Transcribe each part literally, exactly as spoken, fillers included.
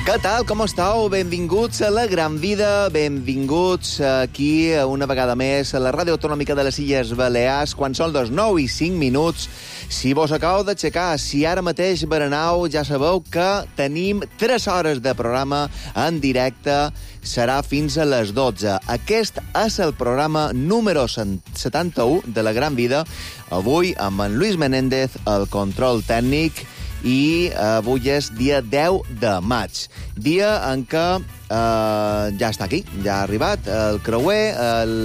Què tal? Com esteu? Benvinguts a La Gran Vida, benvinguts aquí una vegada més a la Ràdio Autonòmica de les Illes Balears, quan són les nou i cinc minuts. Si vos acabeu d'aixecar, si ara mateix berenau, ja sabeu que tenim tres hores de programa en directe, serà fins a les dotze. Aquest és el programa número setanta-u de La Gran Vida, avui amb en Luis Menéndez, el control tècnic, i avui és dia deu de maig, dia en què eh, ja està aquí, ja ha arribat el creuer, el...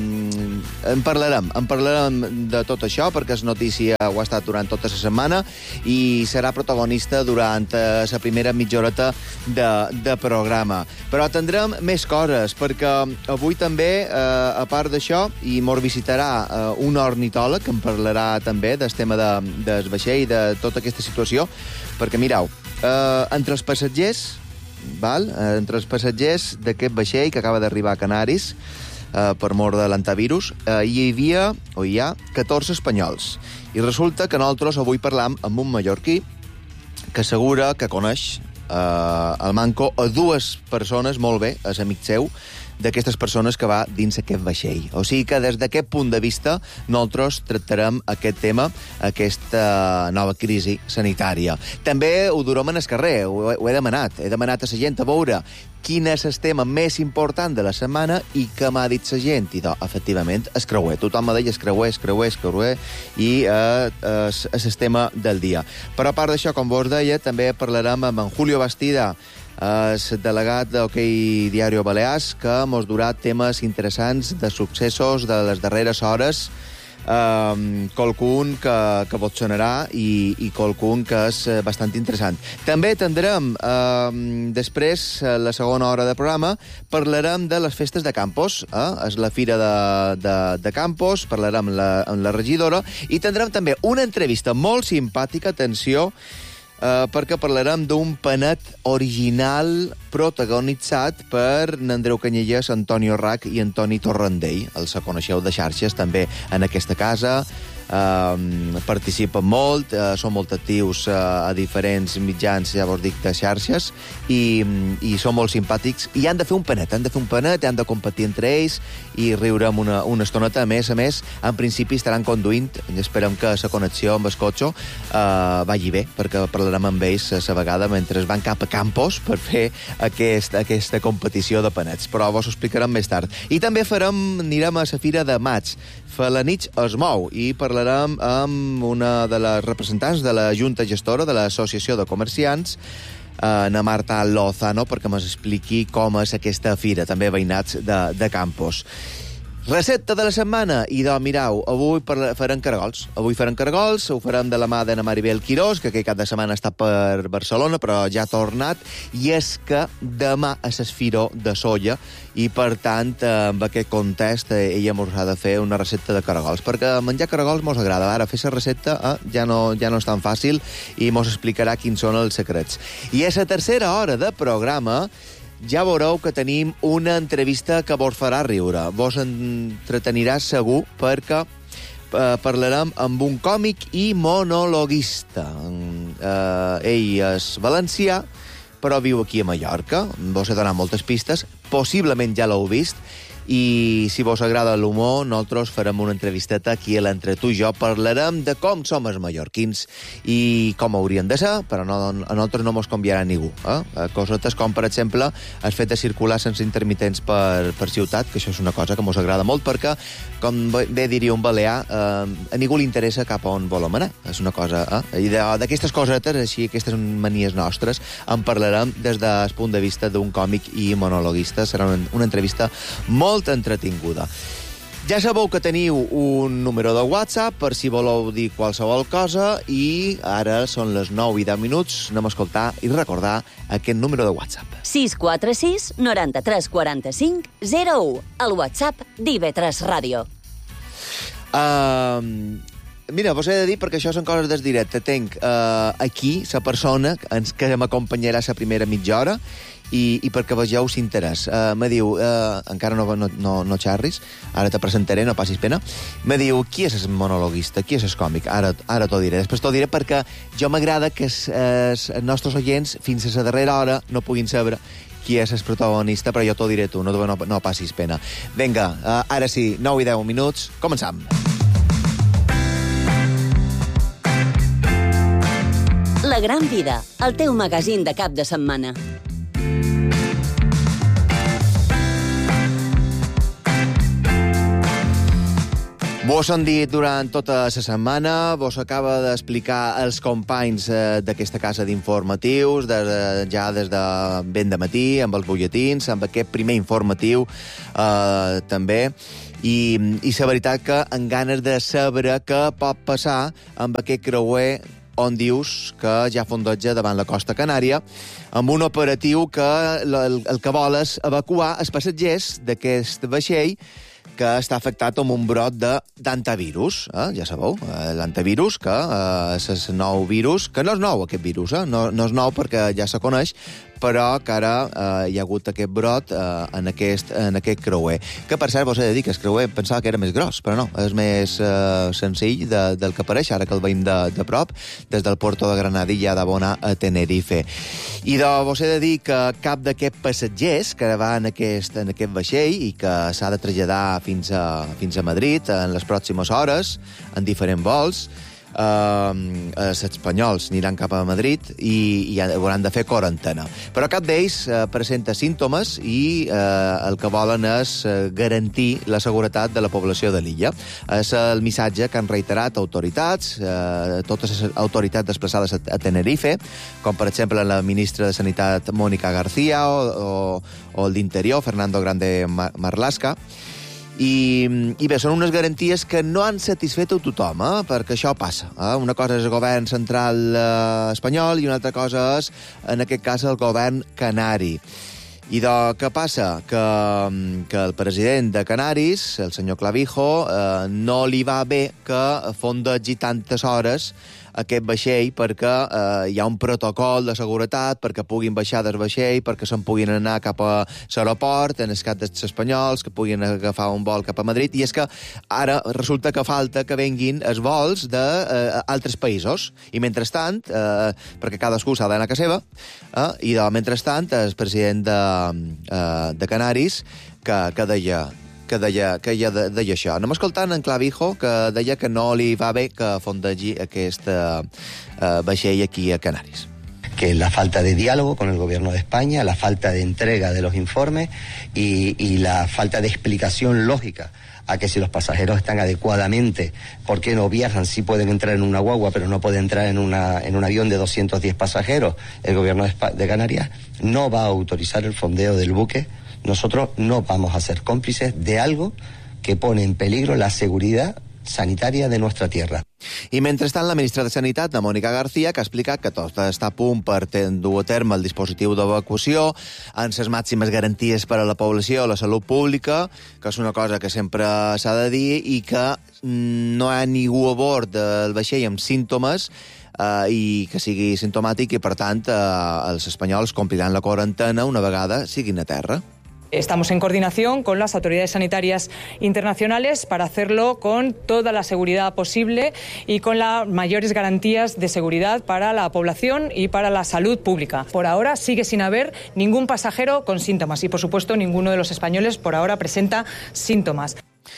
en parlarem, en parlarem de tot això, perquè és notícia, ho ha estat durant tota la setmana, i serà protagonista durant eh, la primera mitja horeta de, de programa. Però tindrem més coses, perquè avui també, eh, a part d'això, i mos visitarà eh, un ornitòleg, que en parlarà també del tema de, del vaixell i de tota aquesta situació, perquè, mireu, eh, entre els passatgers, val? Eh, entre els passatgers d'aquest vaixell que acaba d'arribar a Canaris, eh, per mort de l'antivirus, eh, hi havia, o hi ha, catorze espanyols. I resulta que nosaltres avui parlam amb un mallorquí que assegura que coneix eh, el manco a dues persones, molt bé, és amic seu, d'aquestes persones que va dins aquest vaixell. O sigui que des d'aquest punt de vista nosaltres tractarem aquest tema, aquesta nova crisi sanitària. També ho durem en el carrer, ho he, ho he demanat. He demanat a la gent a veure quin és el tema més important de la setmana i què m'ha dit la gent. I doncs, efectivament, el creuer. Tothom m'ha dit el creuer, el creuer, el creuer, i eh, és, és el tema del dia. Però a part d'això, com vos deia, també parlarem amb en Julio Bastida, és delegat d'Hockey Diario Balears, que mos durà temes interessants de successos de les darreres hores, um, qualcun que, que vos sonarà i, i qualcun que és bastant interessant. També tindrem, um, després, la segona hora de programa, parlarem de les festes de Campos, eh? És la fira de, de, de Campos, parlarem amb la, amb la regidora, i tindrem també una entrevista molt simpàtica, atenció, Uh, perquè parlarem d'un panet original protagonitzat per Andreu Canyelles, Antonio Rac i Antoni Torrandell. Els coneixeu de xarxes també en aquesta casa. Uh, participen molt, uh, són molt actius uh, a diferents mitjans, ja vos dic, de xarxes, i, i són molt simpàtics, i han de fer un panet, han de fer un panet, han de competir entre ells i riurem una, una estoneta. A més a més, en principi estaran conduint, i esperem que la connexió amb el cotxe uh, vagi bé, perquè parlarem amb ells a la vegada mentre van cap a Campos per fer aquest, aquesta competició de panets, però vos ho explicarem més tard. I també farem, anirem a la Fira de Maig, Felanitx es mou, i parlarem amb una de les representants de la Junta Gestora de l'Associació de Comerciants, na Marta Lozano, perquè ens expliqui com és aquesta fira, també veïnats de, de Campos. Recepta de la setmana, i doncs, mireu, avui farem caragols. Avui farem caragols, ho farem de la mà de Maribel Quirós, que aquest cap de setmana està per Barcelona, però ja ha tornat, i és que demà és el Firó de Solla, i per tant, amb aquest context, ella mos ha de fer una recepta de caragols, perquè menjar caragols mos agrada. Ara, fer la recepta eh, ja, no, ja no és tan fàcil, i mos explicarà quins són els secrets. I a la tercera hora de programa ja veureu que tenim una entrevista que vos farà riure. Vos entretenirà segur, perquè eh, parlarem amb un còmic i monologuista. Eh, ell és valencià, però viu aquí a Mallorca. Vos he donat moltes pistes. Possiblement ja l'heu vist. I si vos agrada l'humor, nosaltres farem una entrevisteta aquí a l'Entre tu i jo. Parlarem de com som els mallorquins i com haurien de ser, però no, a nosaltres no mos canviarà ningú. Eh? Cosetes com, per exemple, el fet de circular sense intermitents per, per ciutat, que això és una cosa que mos agrada molt, perquè, com bé diria un balear, eh, a ningú li interessa cap on volem anar. És una cosa... Eh? I d'aquestes cosetes, així, aquestes manies nostres, en parlarem des del punt de vista d'un còmic i monologuista. Serà una, una entrevista molt molt entretinguda. Ja sabeu que teniu un número de WhatsApp per si voleu dir qualsevol cosa, i ara són les nou i deu minuts. Anem a escoltar i recordar aquest número de WhatsApp. sis quatre sis, noranta-tres, quaranta-cinc, zero u. El WhatsApp d'I V tres Ràdio. Uh, mira, vos he de dir, perquè això són coses del directe. Tenc uh, aquí la persona que m'acompanyarà la primera mitja hora i, i perquè vegeu l'interès. Uh, me diu, uh, encara no, no, no, no xarris, ara te presentaré, no passis pena. Me diu, qui és el monologuista, qui és el còmic? Ara, ara t'ho diré. Després t'ho diré perquè jo m'agrada que els, els nostres oients, fins a la darrera hora, no puguin saber qui és el protagonista, però jo t'ho diré tu, no, no, no passis pena. Vinga, uh, ara sí, nou i deu minuts, començam. La Gran Vida, el teu magazín de cap de setmana. Vos han dit durant tota la setmana, vos acaba d'explicar els companys eh, d'aquesta casa d'informatius, de, de, ja des de ben de matí, amb els butlletins, amb aquest primer informatiu eh, també, i, i la veritat que amb ganes de saber què pot passar amb aquest creuer on dius que ja fondeja davant la costa Canària, amb un operatiu que el, el que vol és evacuar els passatgers d'aquest vaixell que està afectat amb un brot d'antivirus, eh? Ja sabeu, eh, l'antivirus, que eh, és el nou virus, que no és nou aquest virus, eh? no, no és nou perquè ja se coneix, però que ara eh, hi ha hagut aquest brot eh, en, aquest, en aquest creuer. Que, per cert, vos he de dir que el creuer pensava que era més gros, però no, és més eh, senzill de, del que apareix, ara que el veiem de, de prop, des del Porto de Granadilla d'Abona a Tenerife. I de, vos he de dir que cap d'aquests passatgers que va en aquest, en aquest vaixell i que s'ha de traslladar fins a, fins a Madrid en les pròximes hores, en diferents vols, Uh, els espanyols aniran cap a Madrid i, i hauran de fer quarantena. Però cap d'ells uh, presenta símptomes i uh, el que volen és uh, garantir la seguretat de la població de l'illa. És el missatge que han reiterat autoritats, uh, totes les autoritats desplaçades a, a Tenerife, com per exemple la ministra de Sanitat Mónica García o, o, o el d'Interior, Fernando Grande Marlaska. I, i bé, són unes garanties que no han satisfet a tothom, eh? Perquè això passa. Eh? Una cosa és el govern central eh, espanyol i una altra cosa és, en aquest cas, el govern canari. I de, què passa? Que, que el president de Canaris, el senyor Clavijo, eh, no li va bé que fondegi tantes hores aquest vaixell perquè eh, hi ha un protocol de seguretat perquè puguin baixar del vaixell, perquè se'n puguin anar cap a l'aeroport, en el cas dels espanyols, que puguin agafar un vol cap a Madrid, i és que ara resulta que falta que venguin els vols d'altres eh, països, i mentrestant, eh, perquè cadascú s'ha d'anar a casa seva, eh, i de mentrestant el president de, eh, de Canaris que, que deia que deia, que ja de, deia això. Anem escoltant en Clavijo, que deia que no li va bé que fondegi aquest uh, uh, vaixell aquí a Canàries. Que la falta de diálogo con el gobierno de España, la falta de entrega de los informes y, y la falta de explicación lógica a que si los pasajeros están adecuadamente, ¿por qué no viajan? Si pueden entrar en una guagua, pero no pueden entrar en, una, en un avión de doscientos diez pasajeros. El gobierno de, de Canarias no va a autorizar el fondeo del buque. Nosotros no vamos a ser cómplices de algo que pone en peligro la seguridad sanitària de nostra tierra. I mentrestant, la ministra de Sanitat, la Mónica García, que ha explicat que tot està a punt per dur a terme el dispositiu d'evacuació amb les màximes garanties per a la població, la salut pública, que és una cosa que sempre s'ha de dir, i que no hi ha ningú a bord del vaixell amb símptomes eh, i que sigui simptomàtic, i per tant eh, els espanyols compliran la quarantena una vegada siguin a terra. Estamos en coordinación con las autoridades sanitarias internacionales para hacerlo con toda la seguridad posible y con las mayores garantías de seguridad para la población y para la salud pública. Por ahora sigue sin haber ningún pasajero con síntomas y, por supuesto, ninguno de los españoles por ahora presenta síntomas.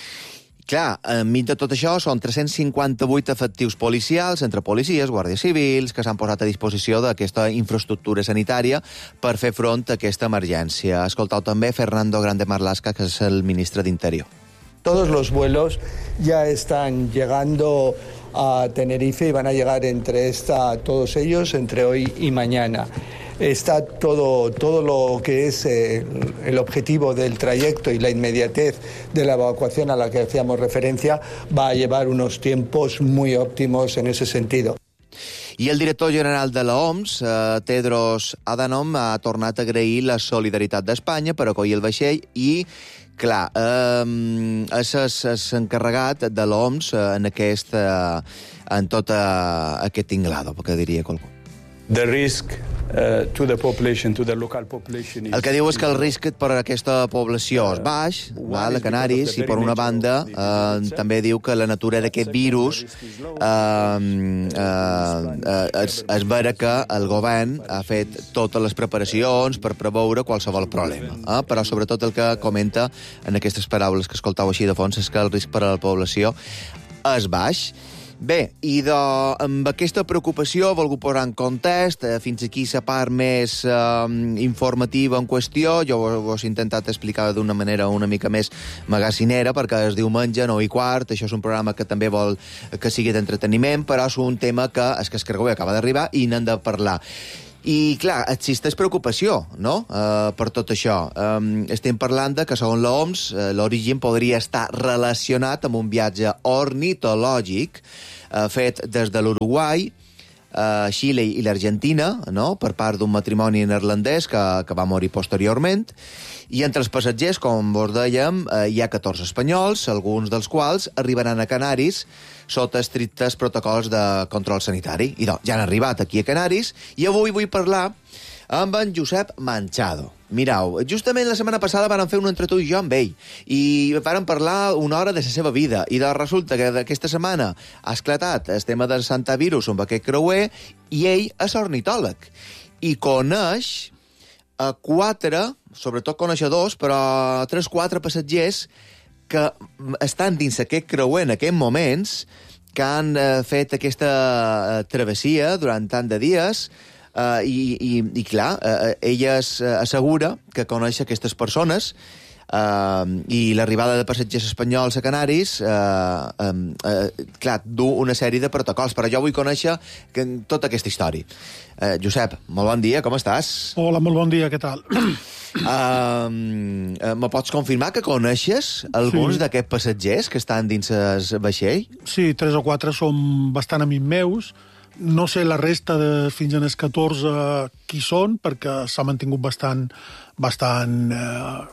Clar, enmig de tot això són tres-cents cinquanta-vuit efectius policials, entre policies, guàrdies civils, que s'han posat a disposició d'aquesta infraestructura sanitària per fer front a aquesta emergència. Escoltau també Fernando Grande Marlaska, que és el ministre d'Interior. Todos los vuelos ya están llegando a Tenerife y van a llegar entre esta, todos ellos entre hoy y mañana. Está todo, todo lo que es eh, el objetivo del trayecto y la inmediatez de la evacuación a la que hacíamos referencia va a llevar unos tiempos muy óptimos en ese sentido. I el director general de l'O M S, eh, Tedros Adhanom, ha tornat a agrair la solidaritat d'Espanya per acollir el vaixell i, clar, eh, és, és encarregat de l'O M S en, aquest, eh, en tot eh, aquest tinglado, que diria qualcú. The risk uh, to the population, to the local population is... El que diu és que el risc per a aquesta població és baix, val, a Canaris, i per una banda eh, també diu que la natura d'aquest virus eh, eh, és, és vera que el govern ha fet totes les preparacions per preveure qualsevol problema, eh? Però sobretot el que comenta en aquestes paraules que escoltau així de fons és que el risc per a la població és baix. Bé, i de, amb aquesta preocupació he volgut posar en context, eh, fins aquí la part més eh, informativa en qüestió. Jo vos he intentat explicar d'una manera una mica més magazinera, perquè es diumenge, nou i quart, això és un programa que també vol que sigui d'entreteniment, però és un tema que és que es Creuer acaba d'arribar i n'hem de parlar. I, clar, existeix preocupació, no?, uh, per tot això. Um, estem parlant de que, segons l'O M S, uh, l'origen podria estar relacionat amb un viatge ornitològic uh, fet des de l'Uruguai, uh, Xile i l'Argentina, no?, per part d'un matrimoni neerlandès que, que va morir posteriorment. I entre els passatgers, com vos dèiem, eh, hi ha catorze espanyols, alguns dels quals arribaran a Canaris sota estrictes protocols de control sanitari. I doncs, ja han arribat aquí a Canaris i avui vull parlar amb en Josep Manchado. Mirau, justament la setmana passada vàrem fer un entretu i jo amb ell i vàrem parlar una hora de la seva vida i doncs resulta que aquesta setmana ha esclatat el tema del santavirus amb aquest creuer i ell és ornitòleg i coneix a quatre, sobretot coneixedors, però tres, quatre passatgers que estan dins aquest creuer en aquests moments, que han eh, fet aquesta eh, travessia durant tant de dies, eh, i, i, i clar, eh, ella es, eh, assegura que coneix aquestes persones, Uh, i l'arribada de passatgers espanyols a Canaris uh, um, uh, clar, du una sèrie de protocols, però jo vull conèixer que, tota aquesta història. uh, Josep, molt bon dia, com estàs? Hola, molt bon dia, què tal? Uh, uh, me pots confirmar que coneixes alguns sí. d'aquests passatgers que estan dins el vaixell? Sí, tres o quatre són bastant amics meus. No sé la resta de fins en els catorze qui són, perquè s'ha mantingut bastant bastant eh,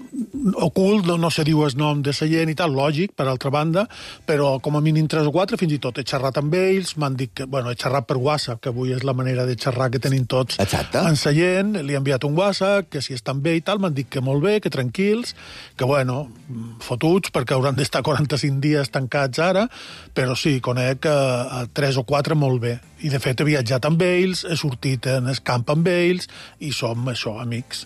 ocult, no, no se diu el nom de la gent i tal, lògic, per altra banda, però com a mínim tres o quatre, fins i tot he xerrat amb ells, m'han dit que, bueno, he xerrat per WhatsApp, que avui és la manera de xerrar que tenim tots Exacte. En la gent, li he enviat un WhatsApp, que si estan bé i tal, m'han dit que molt bé, que tranquils, que bueno, fotuts, perquè hauran d'estar quaranta-cinc dies tancats ara, però sí, conec a tres o quatre molt bé. I de fet he viatjat amb ells, he sortit en el camp amb ells, i som, això, amics.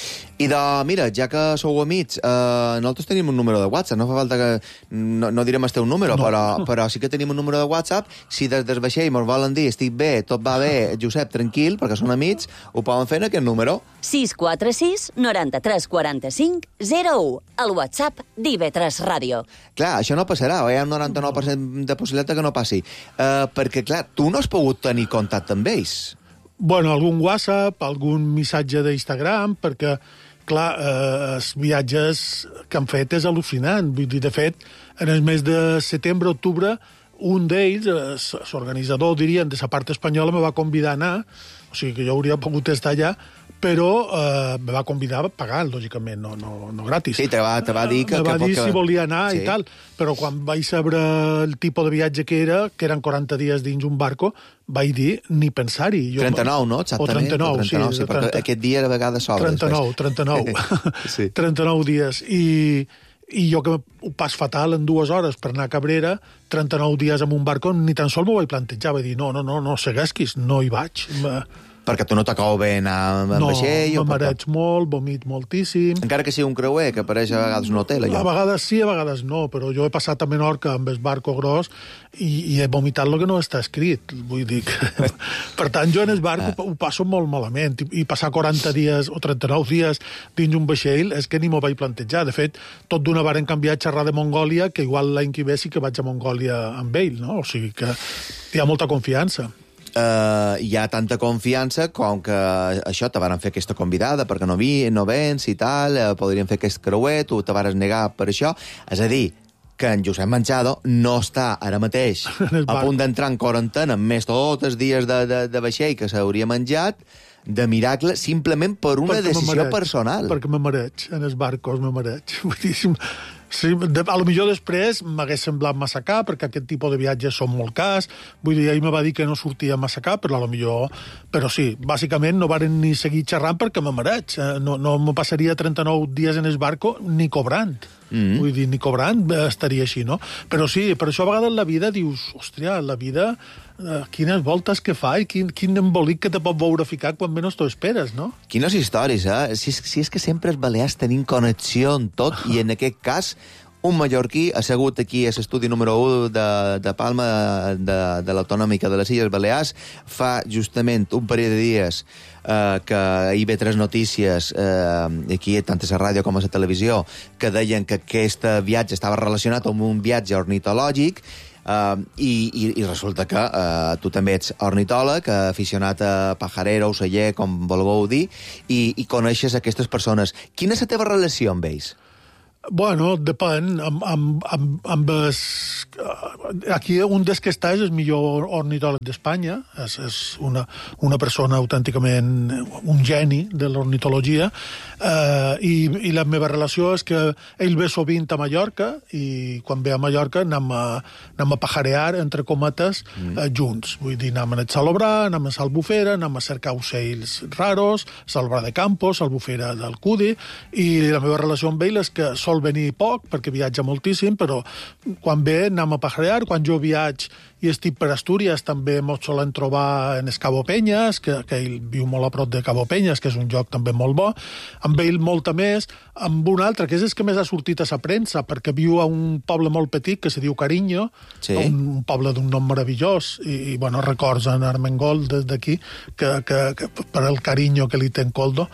I de, mira, ja que sou amics, eh, nosaltres tenim un número de WhatsApp, no fa falta que... No, no direm el teu número, no. però, però sí que tenim un número de WhatsApp. Si des del vaixell mos volen dir estic bé, tot va bé, Josep, tranquil, perquè són amics, ho poden fer en aquest número. sis quatre sis, noranta-tres, quaranta-cinc, zero u. El WhatsApp d'I V tres Ràdio. Clar, això no passarà, hi ha un noranta-nou per cent de possibilitat que no passi. Eh, perquè, clar, tu no has pogut tenir contacte amb ells. Bueno, algun WhatsApp, algun missatge d'Instagram, perquè, clar, eh, els viatges que han fet és al·lucinant. Vull dir, de fet, en el mes de setembre, octubre, un d'ells, l'organitzador, dirien, de la part espanyola, me va convidar a anar, o sigui que jo hauria pogut estar allà, però eh, me va convidar a pagar, lògicament, no, no, no gratis. Sí, te va, te va dir que... Me va que, dir que... si volia anar sí. i tal, però quan vaig saber el tipus de viatge que era, que eren quaranta dies dins un barco, vaig dir ni pensar-hi. Jo, trenta-nou, no? Exactament. O trenta-nou, o trenta-nou sí, sí, perquè trenta... aquest dia a vegades sobra. trenta-nou, trenta-nou. sí. trenta-nou dies. I, I jo que ho pas fatal en dues hores per anar a Cabrera, trenta-nou dies en un barco, ni tan sols m'ho vaig plantejar. Vaig dir, no, no, no, no seguesquis, no hi vaig. Perquè tu no t'acaba bé anar amb no, vaixell? No, me mareig molt, vomit moltíssim. Encara que sigui un creuer, que apareix a vegades un hotel, allò. A vegades sí, a vegades no, però jo he passat a Menorca amb el barco gros i, i he vomitat el que no està escrit. Vull dir que... Per tant, jo en el barco ah. ho passo molt malament. I, I passar quaranta dies o trenta-nou dies dins un vaixell és que ni m'ho vaig plantejar. De fet, tot d'una varen canviar a xerrar de Mongòlia, que igual l'any que ve sí que vaig a Mongòlia amb ell, no? O sigui que hi ha molta confiança. Uh, hi ha tanta confiança com que això te van fer aquesta convidada perquè no, vi, no vens i tal, uh, podrien fer aquest creuer, tu te vares negar per això. És a dir, que en Josep Manchado no està ara mateix a punt d'entrar en quarantena, més tots els dies de, de, de vaixell que s'hauria menjat, de miracle, simplement per una perquè decisió personal. Perquè me mareig, en els barcos me mareig. Vull dir, sí, de, a lo millor després m'hagués semblat massa car, perquè aquest tipus de viatges són molt cars. Vull dir, ell me va dir que no sortia massa car, però a lo millor... Però sí, bàsicament no varen ni seguir xerrant perquè me mareig. No, no me passaria trenta-nou dies en el barco ni cobrant. Mm-hmm. Vull dir, ni cobrant estaria així, no? Però sí, per això a vegades la vida dius, hòstia, la vida, eh, quines voltes que fa i quin, quin embolic que te pot veure ficar quan menys t'ho esperes, no? Quines històries, eh? Si és, si és que sempre els balears tenim connexió en tot, i en aquest cas un mallorquí assegut aquí a l'estudi número u de, de Palma de, de l'Autonòmica de les Illes Balears fa justament un parell de dies eh, que a I B tres Notícies, eh, aquí tant a la ràdio com a la televisió, que deien que aquest viatge estava relacionat amb un viatge ornitològic. Uh, i, i, i resulta que uh, tu també ets ornitòleg, uh, aficionat a pajarero, oceller, com vulgueu dir, i, i coneixes aquestes persones. Quina és la teva relació amb ells? Bueno, depèn. Amb, amb, amb, amb es... Aquí un dels que està és el millor ornitòleg d'Espanya. És, és una, una persona autènticament un geni de l'ornitologia. Eh, i, I la meva relació és que ell ve sovint a Mallorca i quan ve a Mallorca anem a, anem a pajarear, entre cometes, mm. eh, junts. Vull dir, anem a Salobra, anem a Salbufera, anem a cercar ocells raros, Salobra de Campos, Salbufera del Cudi, i la meva relació amb ell és que sol venir poc, perquè viatja moltíssim, però quan ve anem a pajarear. Quan jo viatge i estic per Astúries, també mos solen trobar en Cabo Penyes, que, que ell viu molt a prop de Cabo Penyes, que és un lloc també molt bo. Amb ell molta més, amb un altre, que és el que més ha sortit a la premsa, perquè viu a un poble molt petit que se diu Carinyo, sí. un, un poble d'un nom meravellós, i, i bueno, records en Armengol des d'aquí, que, que, que per el carinyo que li té en Coldo.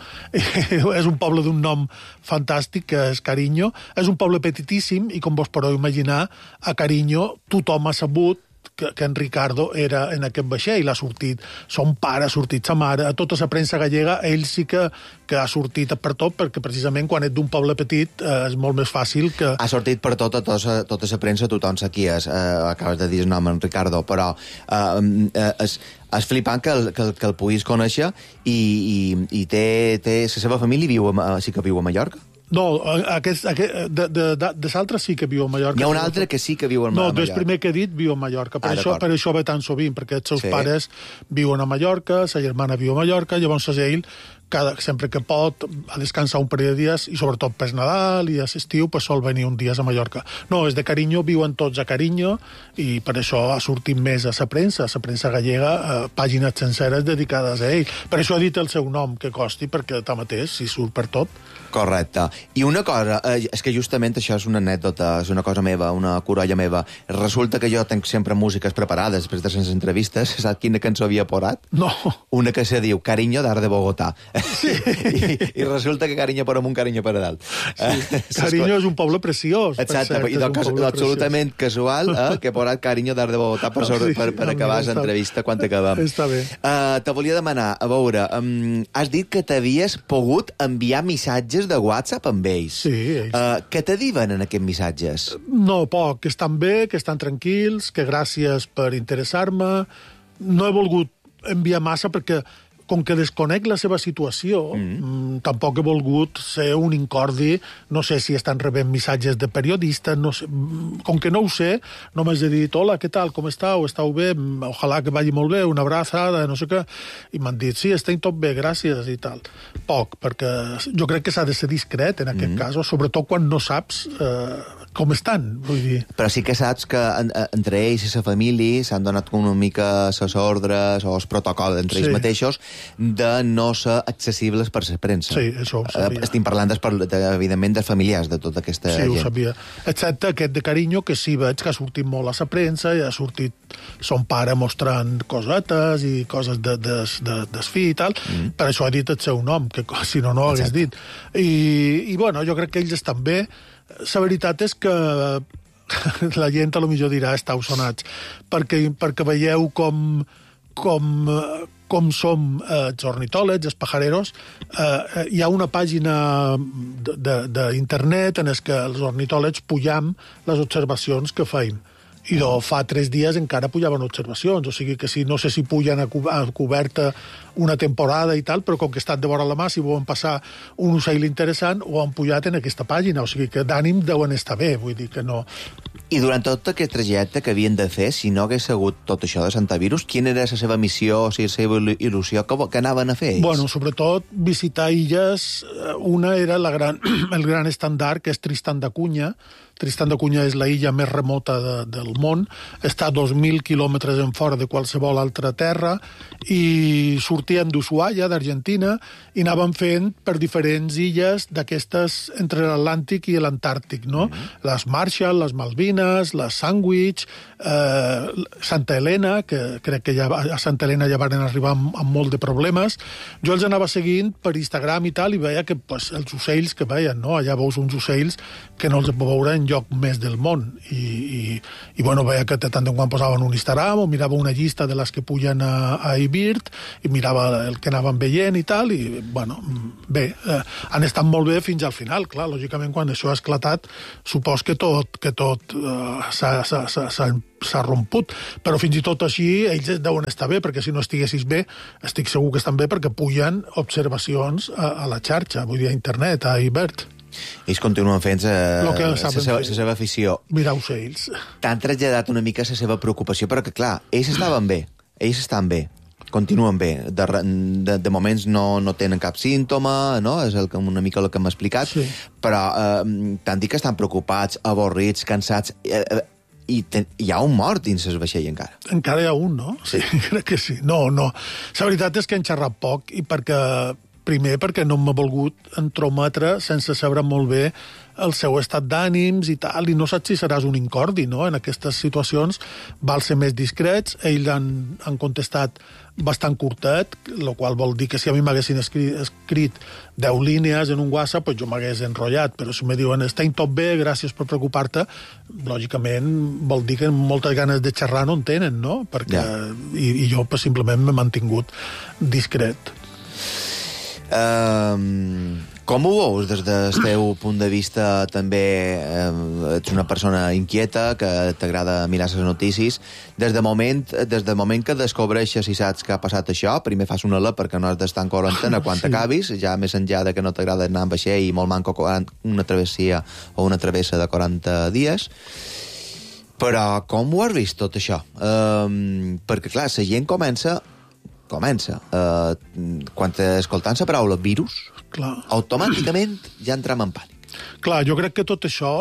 És un poble d'un nom fantàstic, que és Carinyo. És un poble petitíssim, i com vos podeu imaginar, a Carinyo tothom ha sabut que, que en Ricardo era en aquest vaixell. Ha sortit son pare, ha sortit sa mare, a tota la premsa gallega, ell sí que, que ha sortit per tot, perquè precisament quan ets d'un poble petit eh, és molt més fàcil que... Ha sortit per tot, a tota, tota la premsa, tothom sap qui és. Eh, acabes de dir el nom, en Ricardo, però eh, eh, és, és flipant que el, que, el, que el puguis conèixer, i, i, i té, té, la seva família viu a, sí que viu a Mallorca? No, aquest, aquest, de, de, de, de l'altre sí que viu a Mallorca. Hi ha un altre que sí que viu a Mallorca. No, del primer que he dit viu a Mallorca. Per, ah, això, per això ve tan sovint, perquè els seus sí. pares viuen a Mallorca, sa germana viu a Mallorca, llavors ell, cada, sempre que pot, a descansar un parell de dies, i sobretot per Nadal i a l'estiu, pues, sol venir un dia a Mallorca. No, és de Carinyo, viuen tots a Carinyo, i per això ha sortit més a la premsa, a la premsa gallega, eh, pàgines senceres dedicades a ell. Per això ha dit el seu nom, que costi, perquè tanmateix, si surt per tot. Correcte. I una cosa, eh, és que justament això és una anècdota, és una cosa meva, una corolla meva. Resulta que jo tenc sempre músiques preparades després de les entrevistes. Saps quina cançó havia posat? No. Una que se diu Carinyo d'Art de Bogotà. Sí. I, I resulta que Carinyo per amunt, Carinyo per a dalt. Sí. Carinyo és un poble preciós. Exacte, cert, i doncs absolutament preciós. Casual eh, que he posat Carinyo d'Art de Bogotà per, sobre, sí, per, per acabar l'entrevista quan acabem. Està bé. Uh, te volia demanar, a veure, um, has dit que t'havies pogut enviar missatges de WhatsApp amb ells. Sí, ells. Uh, què te diuen en aquests missatges? No, poc. Que estan bé, que estan tranquils, que gràcies per interessar-me. No he volgut enviar massa perquè, com que desconec la seva situació, mm. tampoc he volgut ser un incordi. No sé si estan rebent missatges de periodistes, no sé. Com que no ho sé, només he dit, hola, què tal, com estàu, estàu bé, ojalà que vagi molt bé, una abraçada, no sé què. I m'han dit, sí, estem tot bé, gràcies, i tal. Poc, perquè jo crec que s'ha de ser discret en aquest mm. cas, sobretot quan no saps eh, com estan, vull dir. Però sí que saps que en, entre ells i la família s'han donat una mica les ordres o els protocols entre sí. ells mateixos de no ser accessibles per la premsa. Sí, això ho sabia. Estem parlant, de, de, evidentment, dels familiars de tota aquesta sí, gent. Sí, ho sabia. Excepte aquest de Carinyo, que sí veig que ha sortit molt a la premsa, i ha sortit son pare mostrant cosetes i coses de, de, de, de fi i tal. Mm. Per això ha dit el seu nom, que si no, no ho hagués dit. I, I, bueno, jo crec que ells estan bé. La veritat és que la gent a lo millor dirà estàu sonats, perquè, perquè veieu com com, com som eh, els ornitòlegs, els pajareros, eh, hi ha una pàgina d'internet en què els ornitòlegs pujam les observacions que feim. I de fa tres dies encara pujaven observacions, o sigui que si, no sé si pugen a, co a coberta una temporada i tal, però com que estan de vora la mà, si volen passar un ocell interessant, ho han pujat en aquesta pàgina, o sigui que d'ànim deuen estar bé, vull dir que no... I durant tot aquest trajecte que havien de fer, si no hagués hagut tot això de Santavirus, quina era la seva missió, o sigui, la seva il·lusió, que, que anaven a fer ells? Bueno, sobretot visitar illes. Una era la gran, el gran estandard, que és Tristan da Cunha. Tristan da Cunha és la illa més remota de, del món, està a dos mil quilòmetres en fora de qualsevol altra terra, i sortien d'Ushuaia, d'Argentina, i anaven fent per diferents illes d'aquestes entre l'Atlàntic i l'Antàrtic, no? Mm-hmm. Les Marshall, les Malvines, les Sandwich, eh, Santa Helena, que crec que ja, a Santa Helena ja van arribar amb, amb molt de problemes. Jo els anava seguint per Instagram i tal, i veia que pues, els ocells que veien, no? Allà veus uns ocells que no els puc veure en lloc més del món. I, i, i bueno, veia que de tant en quant posaven un Instagram o mirava una llista de les que pugen a, a iBird i mirava el que anaven veient i tal, i bueno, bé, eh, han estat molt bé fins al final, clar, lògicament quan això ha esclatat supos que tot, que tot eh, s'ha romput, però fins i tot així ells deuen estar bé, perquè si no estiguessis bé, estic segur que estan bé perquè pugen observacions a, a la xarxa, vull dir, a internet, a iBird. Ells continuen fent la seva, seva afició. Mirar ocells. T'han traslladat una mica la seva preocupació, però que, clar, ells estaven bé, ells estan bé, continuen bé. De, de, de moments no, no tenen cap símptoma, no? És el, una mica el que m'ha explicat, sí. Però eh, t'han dit que estan preocupats, avorrits, cansats... Eh, eh, i ten, hi ha un mort dins el vaixell encara. Encara hi ha un, no? Sí, crec que sí. No, no. La veritat és que han xerrat poc i perquè... Primer, perquè no m'ha volgut entrometre sense saber molt bé el seu estat d'ànims i tal, i no saps si seràs un incordi, no? En aquestes situacions val ser més discrets. Ells han, han contestat bastant curtet, el qual vol dir que si a mi m'haguessin escrit, escrit deu línies en un WhatsApp, pues jo m'hagués enrotllat, però si me diuen estem tot bé, gràcies per preocupar-te, lògicament vol dir que moltes ganes de xerrar no en tenen, no? Perquè, ja. i, i jo pues, simplement m'he mantingut discret. Um, com ho veus des del teu punt de vista? També um, ets una persona inquieta, que t'agrada mirar les notícies. Des de moment, des de moment que descobreixes i saps que ha passat això, primer fas una alert perquè no has d'estar en quarantena quan sí. t'acabis, ja més enllà de que no t'agrada anar amb vaixell i molt manco una travessia o una travessa de quaranta dies. Però com ho has vist tot això? Um, perquè clar, la gent comença comença. Uh, quan escoltant la paraula virus, clar. Automàticament ja entrem en pànic. Clar, jo crec que tot això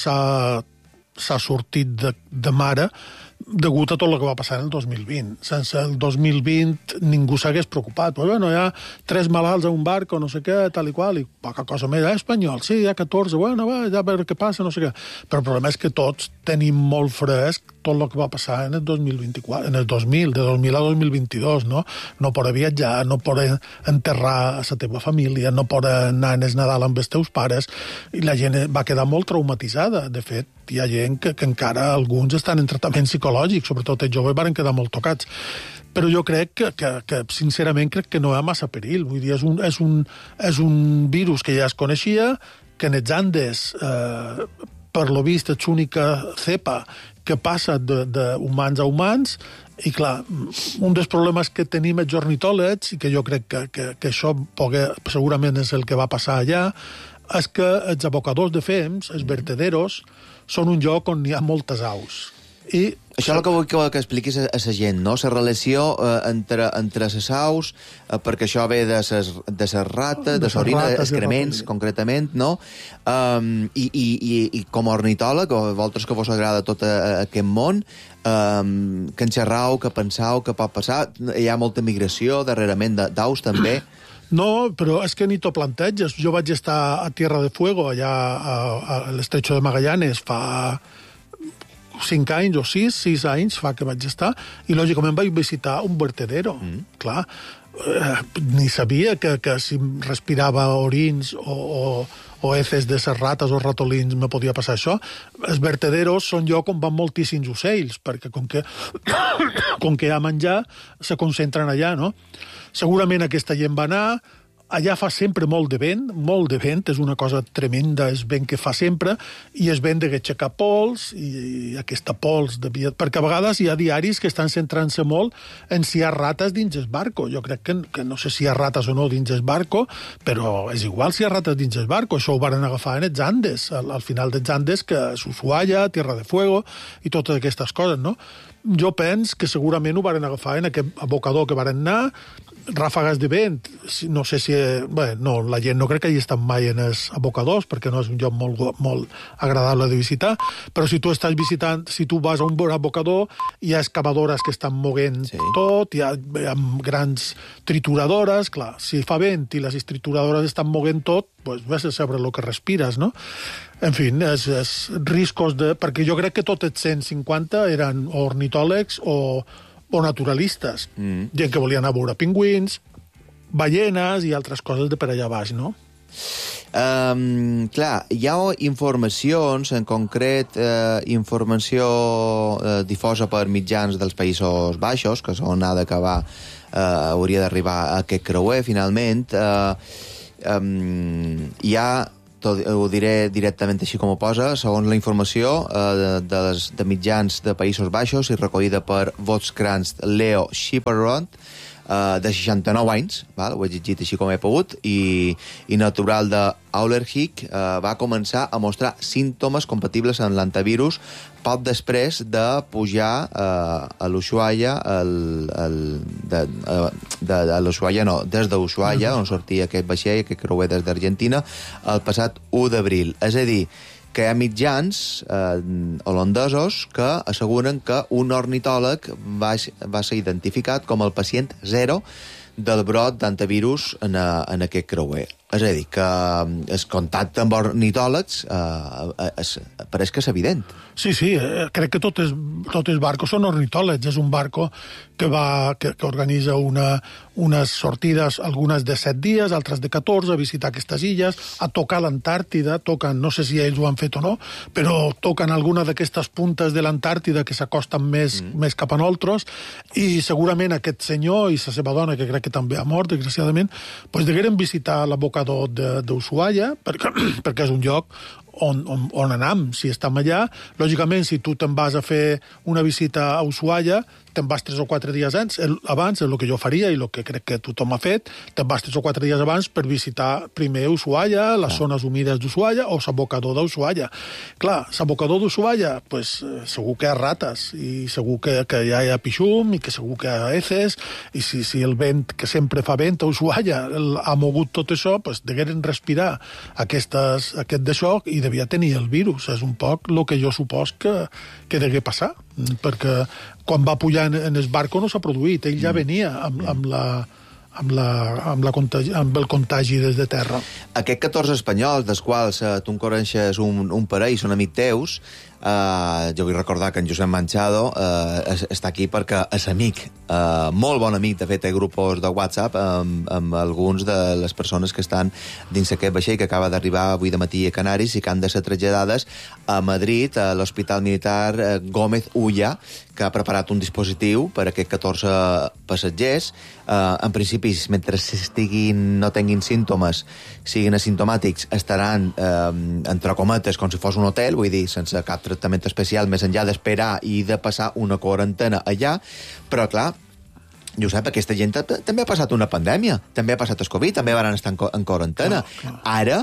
s'ha sortit de, de mare degut a tot el que va passar en el dos mil vint. Sense el dos mil vint ningú s'hagués preocupat. Però, bueno, hi ha tres malalts a un barco, no sé què, tal i qual, i poca cosa més. Eh, espanyol, sí, hi ha catorze, bueno, va, ja a veure què passa, no sé què. Però el problema és que tots tenim molt fresc tot el que va passar en el dos mil vint-i-quatre, en el dos mil, de dos mil a dos mil vint-i-dos, no? No poder viatjar, no poder enterrar a la teva família, no poder anar en el Nadal amb els teus pares, i la gent va quedar molt traumatitzada. De fet, hi ha gent que, que encara alguns estan en tractament psicològic, sobretot els joves van quedar molt tocats. Però jo crec que, que, que sincerament, crec que no hi ha massa perill. Vull dir, és un, és un, és un virus que ja es coneixia, que en els Andes, eh, per lo vist, és l'única cepa que passa d'humans a humans, i clar, un dels problemes que tenim els ornitòlegs, i que jo crec que, que, que això pogue, segurament és el que va passar allà, és que els abocadors de fems, els vertederos, són un lloc on hi ha moltes aus. I això és el que vull que, que expliquis a, a la gent, no? La relació eh, entre, entre les aus, eh, perquè això ve de les de ses rates, de l'orina, excrements, concretament, no? Um, i, i, i, I com a ornitòleg, o vosaltres que vos agrada tot a, a aquest món, um, que en xerrau, que pensau, que pot passar, hi ha molta migració darrerament d'aus també. No, però és que ni t'ho planteges. Jo vaig estar a Tierra de Fuego, allà a, a l'Estrecho de Magallanes, fa cinc anys o sis, sis anys fa que vaig estar, i lògicament vaig visitar un vertedero. Mm. Clar, eh, ni sabia que, que si respirava orins o, o, o heces de ses rates o ratolins me podia passar això. Els vertederos són lloc on van moltíssims ocells, perquè com que, com que hi ha menjar, se concentren allà, no? Segurament aquesta gent va anar. Allà fa sempre molt de vent, molt de vent, és una cosa tremenda, és vent que fa sempre, i és vent de aixecar pols, i aquesta pols devia... Perquè a vegades hi ha diaris que estan centrant-se molt en si hi ha rates dins el barco. Jo crec que, que no sé si hi ha rates o no dins el barco, però és igual si hi ha rates dins el barco. Això ho van agafar en els Andes, al, al final dels Andes, que és Ushuaia, Tierra de Fuego, i totes aquestes coses, no? Jo penso que segurament ho van agafar en aquest abocador que van anar, ràfegues de vent, no sé si... Bé, no, la gent no crec que hi estan mai en els abocadors, perquè no és un lloc molt, molt agradable de visitar, però si tu estàs visitant, si tu vas a un abocador, hi ha excavadores que estan moguent sí. tot, hi ha, hi ha grans trituradores, clar, si fa vent i les trituradores estan moguent tot, doncs ves a saber el que respires, no? En fi, és, és riscos de... Perquè jo crec que tots els cent cinquanta eren ornitòlegs o, o naturalistes. Mm. Gent que volia anar a veure pingüins, ballenes i altres coses de per allà baix, no? Um, clar, hi ha informacions, en concret eh, informació eh, difosa per mitjans dels Països Baixos, que és on ha d'acabar, eh, hauria d'arribar a aquest creuer, finalment. Eh, um, hi ha... Tot, ho diré directament així com ho posa, segons la informació eh, de, de, les, de mitjans de Països Baixos i recollida per Volkskrantz Leo Schipperrod, eh, de seixanta-nou anys, val? Ho he llegit així com he pogut, i, i natural de Aulerhik, eh, va començar a mostrar símptomes compatibles amb l'antivirus poc després de pujar eh, a l'Ushuaia, el, el, de, de, de l'Ushuaia no, des d'Ushuaia, on sortia aquest vaixell, aquest creuer des d'Argentina, el passat u d'abril. És a dir, que hi ha mitjans eh, holandesos que asseguren que un ornitòleg va, va ser identificat com el pacient zero del brot d'antivirus en, a, en aquest creuer. És a dir, que el contacte amb ornitòlegs eh, és, pareix que és evident. Sí, sí, eh, crec que tots tot els barcos són ornitòlegs. És un barco que, va, que, que organitza una, unes sortides, algunes de set dies, altres de catorze, a visitar aquestes illes, a tocar l'Antàrtida, toquen, no sé si ells ho han fet o no, però toquen alguna d'aquestes puntes de l'Antàrtida que s'acosten més, mm. més cap a nosaltres, i segurament aquest senyor i la seva dona, que crec que també ha mort, desgraciadament, doncs degueren visitar la boca d'Ushuaia, perquè, perquè és un lloc on, on, on anam, si estem allà. Lògicament, si tu te'n vas a fer una visita a Ushuaia, te'n vas tres o quatre dies abans, el, abans, és el que jo faria i el que crec que tothom ha fet, te'n vas tres o quatre dies abans per visitar primer Ushuaia, les ah. zones humides d'Ushuaia o l'abocador d'Ushuaia. Clar, l'abocador d'Ushuaia, pues, segur que hi ha rates i segur que, que ja hi ha pixum i que segur que hi ha heces, i si, si el vent, que sempre fa vent a Ushuaia, el, ha mogut tot això, pues, degueren respirar aquestes, aquest d'això i devia tenir el virus. És un poc el que jo supos que, que degué passar, perquè quan va pujar en, en el barco no s'ha produït, ell ja venia amb, amb, la, amb, la, amb, la contagi, amb el contagi des de terra. Aquests catorze espanyols, dels quals eh, tu en coneixes un, un parell, són amics teus, eh, jo vull recordar que en Josep Manchado eh, està aquí perquè és amic, eh, molt bon amic, de fet, té grupos de WhatsApp amb, amb alguns de les persones que estan dins aquest vaixell que acaba d'arribar avui de matí a Canaris i que han de ser traslladades a Madrid, a l'Hospital Militar eh, Gómez Ulla, que ha preparat un dispositiu per a aquests catorze passatgers. Eh, en principi, mentre estiguin, no tinguin símptomes, siguin asimptomàtics, estaran, eh, entre cometes, com si fos un hotel, vull dir, sense cap tractament especial, més enllà d'esperar i de passar una quarantena allà, però, clar, Josep, aquesta gent també ha passat una pandèmia, també ha passat el Covid, també van estar en quarantena. Clar, clar. Ara,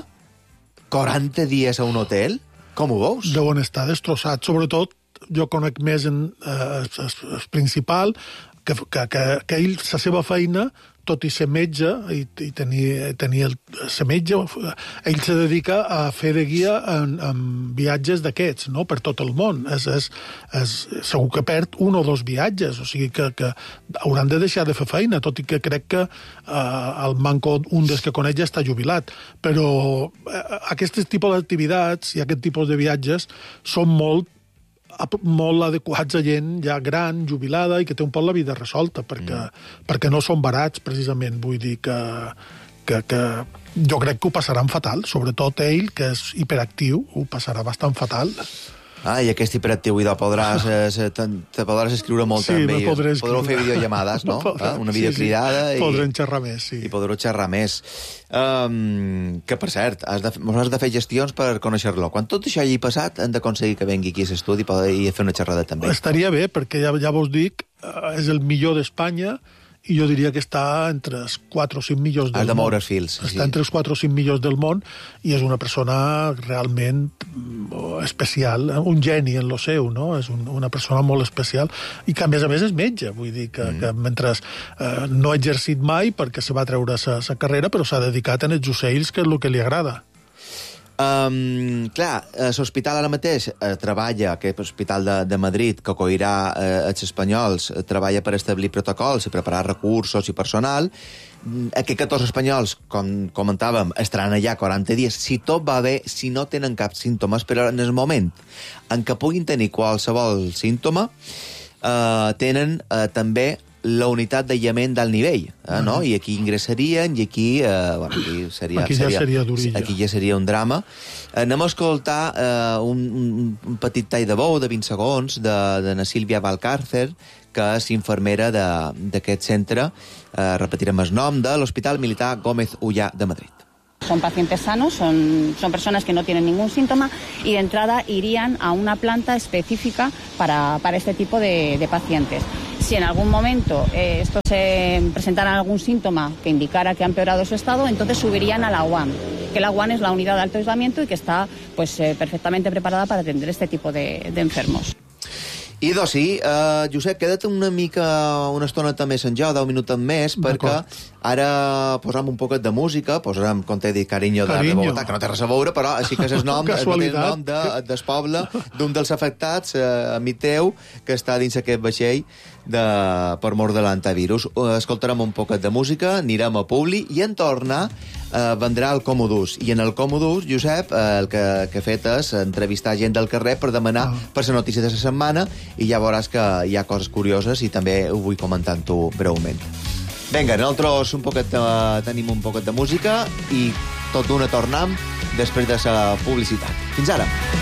quaranta dies a un hotel, com ho veus? Deuen estar destrossats, sobretot jo conec més en eh, el, el principal, que, que, que, que ell, la seva feina, tot i ser metge, i, i tenir, tenir el, ser metge, ell se dedica a fer de guia en, en viatges d'aquests, no?, per tot el món. És, és, és, segur que perd un o dos viatges, o sigui que, que hauran de deixar de fer feina, tot i que crec que eh, el manco, un dels que coneix ja està jubilat. Però eh, aquests tipus d'activitats i aquest tipus de viatges són molt molt adequats a gent ja gran, jubilada, i que té un poc la vida resolta, perquè, mm. perquè no són barats, precisament. Vull dir que, que, que jo crec que ho passaran fatal, sobretot ell, que és hiperactiu, ho passarà bastant fatal. Ah, i aquest hiperactiu, idò, podràs, eh, te, te podràs escriure molt sí, també. Podré podreu fer videollamades, no? Podré, Una videocridada. Sí, sí. Podrem xerrar més, sí. I podreu xerrar més. Um, que, per cert, has de, has de fer gestions per conèixer-lo. Quan tot això hagi passat, hem d'aconseguir que vengui aquí a l'estudi i fer una xerrada també. Estaria bé, perquè ja, ja vos dic, és el millor d'Espanya, i jo diria que està entre els quatre o cinc millors del món. Has de moure els fils. Està sí. entre els quatre o cinc millors del món i és una persona realment especial, un geni en lo seu, no? És un, una persona molt especial i que, a més a més, és metge. Vull dir que, mm. que mentre eh, no ha exercit mai perquè se va treure sa, sa carrera, però s'ha dedicat en els ocells, que és el que li agrada. Um, clar, l'hospital ara mateix eh, treballa, aquest hospital de, de Madrid, que acollirà eh, els espanyols, eh, treballa per establir protocols i preparar recursos i personal. Aquests catorze espanyols, com comentàvem, estaran allà quaranta dies. Si tot va bé, si no tenen cap símptomes, però en el moment en què puguin tenir qualsevol símptoma, eh, tenen eh, també la unitat d'aïllament d'alt nivell, eh, no? I aquí ingressarien, i aquí, eh, bueno, aquí seria... Aquí ja seria, seria durilla. Aquí ja seria un drama. Eh, anem a escoltar eh, un, un, un petit tall de veu de vint segons de, de na Sílvia Valcárcer, que és infermera d'aquest centre. Eh, repetirem el nom de l'Hospital Militar Gómez Ullà de Madrid. Son pacientes sanos, son, son personas que no tienen ningún síntoma y de entrada irían a una planta específica para, para este tipo de, de pacientes. Si en algún momento eh, estos se eh, presentaran algún síntoma que indicara que ha empeorado su estado, entonces subirían a la U A M, que la U A M es la unidad de alto aislamiento y que está pues, eh, perfectamente preparada para atender este tipo de, de enfermos. I doncs sí, uh, Josep, queda't una mica, una estoneta més en jo, deu minuts més, perquè ara posam un poquet de música, posarem, com t'he dit, Carinyo, de, de Bogotà, que no té res a veure, però sí que és el nom, el nom de, del poble d'un dels afectats, uh, amic teu, que està dins aquest vaixell de, per mort de l'antivirus. Uh, escoltarem un poquet de música, anirem a Publi, i en tornar uh, vendrà el Comodús. I en el Comodús, Josep, uh, el que, que he fet és entrevistar gent del carrer per demanar ah. per la notícia de la setmana, i ja veuràs que hi ha coses curioses i també ho vull comentar amb tu breument. Vinga, nosaltres un poquet de, tenim un poquet de música i tot d'una tornam després de la publicitat. Fins ara!